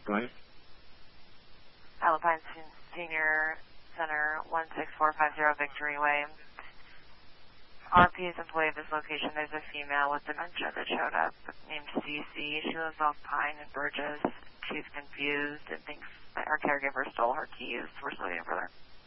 Go ahead. Alpine Senior Center, 16450 Victory Way. RP's employee of this location, there's a female with dementia that showed up named Cece. She lives off Pine and Burgess. She's confused and thinks that her caregiver stole her keys. We're still waiting for her.